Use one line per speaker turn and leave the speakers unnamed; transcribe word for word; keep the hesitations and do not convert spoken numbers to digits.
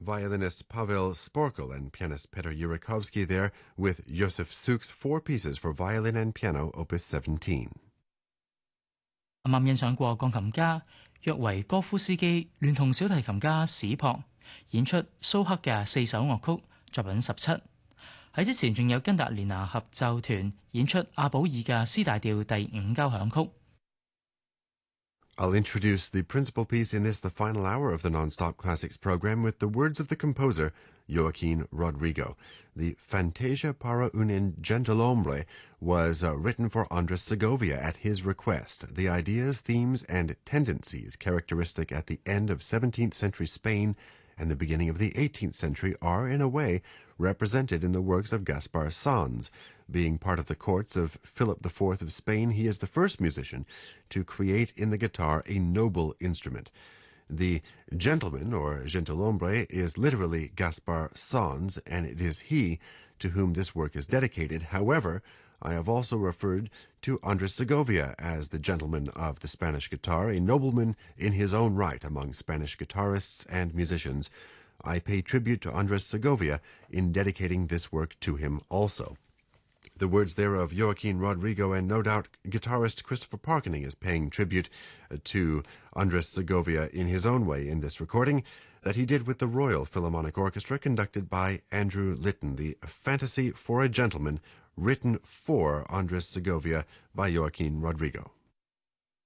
violinist Pavel Sporkel and pianist Petr Yurikovsky there with Josef Suk's four pieces for violin and piano, Opus seventeen.
啱啱欣賞過鋼琴家約維哥夫斯基聯同小提琴家史珀演出蘇克嘅四首樂曲作品十七。喺之前仲有根達連拿合奏團演出阿保爾嘅 C 大調第五交響曲。
I'll introduce the principal piece in this, the final hour of the Nonstop Classics program, with the words of the composer, Joaquin Rodrigo. The Fantasia para un Gentilhombre was uh, written for Andres Segovia at his request. The ideas, themes, and tendencies characteristic at the end of seventeenth century Spain and the beginning of the eighteenth century are, in a way, represented in the works of Gaspar Sanz. Being part of the courts of Philip the Fourth of Spain, he is the first musician to create in the guitar a noble instrument. The gentleman, or gentilhombre, is literally Gaspar Sanz, and it is he to whom this work is dedicated. However, I have also referred to Andres Segovia as the gentleman of the Spanish guitar, a nobleman in his own right among Spanish guitarists and musicians. I pay tribute to Andres Segovia in dedicating this work to him also. The words there of Joaquin Rodrigo, and no doubt guitarist Christopher Parkening is paying tribute to Andres Segovia in his own way in this recording that he did with the Royal Philharmonic Orchestra conducted by Andrew Litton, the Fantasy for a Gentleman, written for Andres Segovia by Joaquin Rodrigo.